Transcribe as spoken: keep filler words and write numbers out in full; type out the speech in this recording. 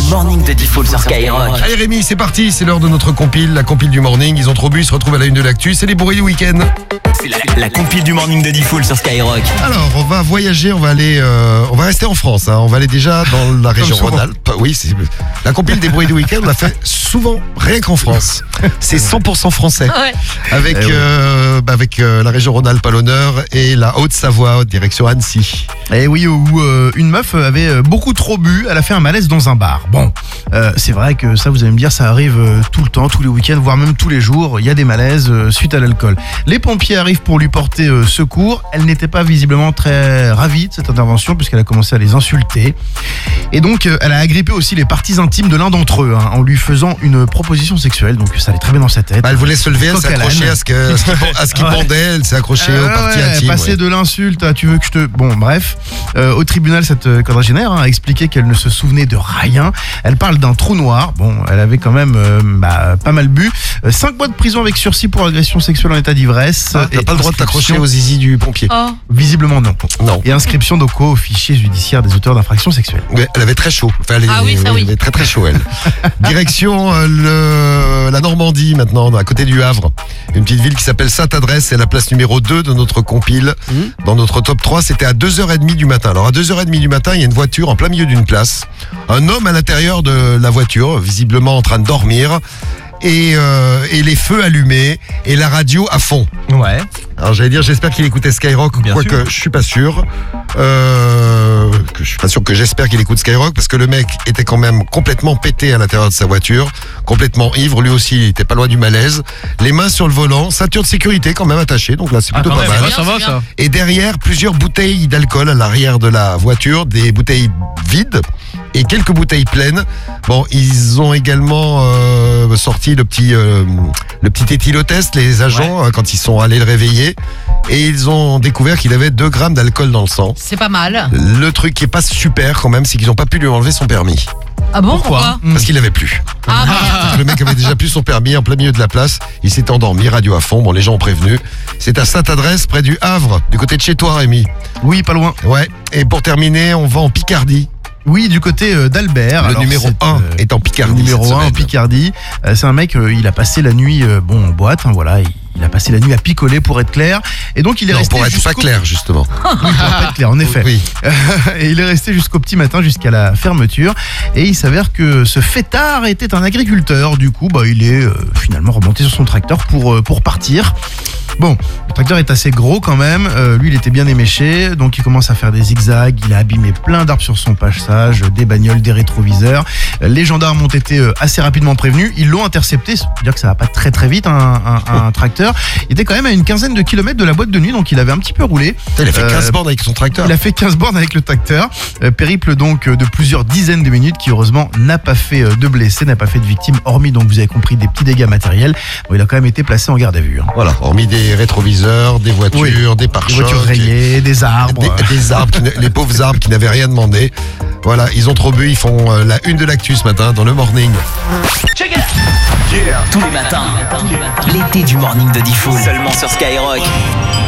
morning de Diffoul sur Skyrock. Allez Rémi, c'est parti, c'est l'heure de notre compile, la compile du morning. Ils ont trop bu, ils se retrouvent à la une de l'actu, c'est les bourrés du week-end. C'est la, la compile du morning de Diffoul sur Skyrock. Alors, on va voyager, on va aller, euh, on va rester en France. Hein. On va aller déjà dans la région Rhône-Alpes. Oui, c'est la compile des bruits du week-end. On l'a fait souvent, rien qu'en France. C'est cent pour cent français, Ouais. avec Eh oui. euh, bah, avec euh, la région Rhône-Alpes à l'honneur et la Haute-Savoie, direction Annecy. Et oui, où euh, une meuf avait euh, beaucoup trop bu, elle a fait un malaise dans un bar. Bon, euh, c'est vrai que ça, vous allez me dire, ça arrive euh, tout le temps, tous les week-ends, voire même tous les jours. Il y a des malaises euh, suite à l'alcool. Les pompiers arrivent pour lui porter euh, secours. Elle n'était pas visiblement très ravie de cette intervention puisqu'elle a commencé à les insulter. Et donc, euh, elle a agrippé aussi les parties intimes de l'un d'entre eux hein, en lui faisant une proposition sexuelle. Donc, ça allait très bien dans sa tête. Bah, elle voulait se lever, elle Coq s'est à l'âne. accrochée à ce que- à ce qui à ce qui Ouais. pendait, elle s'est accrochée Euh, aux parties ouais, intimes. passer ouais. de l'insulte à tu veux que je te... Bon, bref. Euh, au tribunal, cette euh, quadragénaire hein, a expliqué qu'elle ne se souvenait de rien. Elle parle d'un trou noir. Bon, elle avait quand même euh, bah, pas mal bu. Euh, cinq mois de prison avec sursis pour agression sexuelle en état d'ivresse. Ah, T'as Et pas le droit de t'accrocher inscription- aux zizi du pompier. Oh. Visiblement non. Non. Et inscription donc au fichier judiciaire des auteurs d'infractions sexuelles. Ouais, elle avait très chaud. Enfin, elle, Ah oui, ça elle oui. avait très très chaud elle. Direction euh, le, la Normandie maintenant, à côté du Havre. Une petite ville qui s'appelle Sainte-Adresse, c'est la place numéro deux de notre compile. Dans notre top trois, c'était à deux heures trente du matin. Alors à deux heures trente du matin, il y a une voiture en plein milieu d'une place. Un homme à l'intérieur de la voiture, visiblement en train de dormir. Et, euh, et les feux allumés et la radio à fond. Ouais. Alors j'allais dire, j'espère qu'il écoutait Skyrock, Bien quoique sûr. je suis pas sûr. Euh, que je suis pas sûr que j'espère qu'il écoute Skyrock parce que le mec était quand même complètement pété à l'intérieur de sa voiture, complètement ivre, lui aussi il était pas loin du malaise. Les mains sur le volant, ceinture de sécurité quand même attachée, donc là c'est plutôt pas mal. même, ça va, ça. Et derrière, plusieurs bouteilles d'alcool à l'arrière de la voiture, des bouteilles vides et quelques bouteilles pleines. Bon, ils ont également euh, sorti le petit, euh, le petit éthylotest, les agents, hein, quand ils sont allés le réveiller. Et ils ont découvert qu'il avait deux grammes d'alcool dans le sang. C'est pas mal. Le truc qui est pas super quand même, c'est qu'ils n'ont pas pu lui enlever son permis. Ah bon, Pourquoi pourquoi Parce qu'il l'avait plus. Ah merde. Le mec avait déjà plus son permis en plein milieu de la place. Il s'est endormi, radio à fond. Bon, les gens ont prévenu. C'est à Sainte-Adresse, près du Havre, du côté de chez toi, Rémi. Oui, pas loin. Ouais. Et pour terminer, on va en Picardie. Oui, du côté euh, d'Albert. Le Alors, numéro c'est, un euh, est en Picardie. Le numéro cette un en semaine. Picardie. Euh, c'est un mec, euh, il a passé la nuit euh, bon, en boîte, hein, voilà. Il, il a passé la nuit à picoler pour être clair. Et donc il est Non, resté pour être pas jusqu'au- clair, justement. Oui, pour pas être clair, en effet. Oui. Et il est resté jusqu'au petit matin, jusqu'à la fermeture. Et il s'avère que ce fêtard était un agriculteur. Du coup, bah, il est euh, finalement remonté sur son tracteur pour, euh, pour partir. Bon, le tracteur est assez gros quand même. Euh, lui, il était bien éméché. Donc, il commence à faire des zigzags. Il a abîmé plein d'arbres sur son passage, des bagnoles, des rétroviseurs. Euh, Les gendarmes ont été euh, assez rapidement prévenus. Ils l'ont intercepté. Ça veut dire que ça va pas très très vite, un, un, un tracteur. Il était quand même à une quinzaine de kilomètres de la boîte de nuit. Donc, il avait un petit peu roulé. Il a fait quinze Euh, bornes avec son tracteur. Il a fait quinze bornes avec le tracteur. Euh, périple donc euh, de plusieurs dizaines de minutes qui heureusement n'a pas fait euh, de blessés, n'a pas fait de victimes, hormis donc vous avez compris des petits dégâts matériels. Bon, il a quand même été placé en garde à vue. hein. Voilà, hormis des rétroviseurs, des voitures, Oui. des Des pare-chocs. voitures rayées, des arbres. Des, des arbres, qui ne- les pauvres arbres qui n'avaient rien demandé. Voilà, ils ont trop bu, ils font euh, la une de l'actu ce matin dans le morning. Tous les matins, l'été du morning de Diffoul. Seulement sur Skyrock.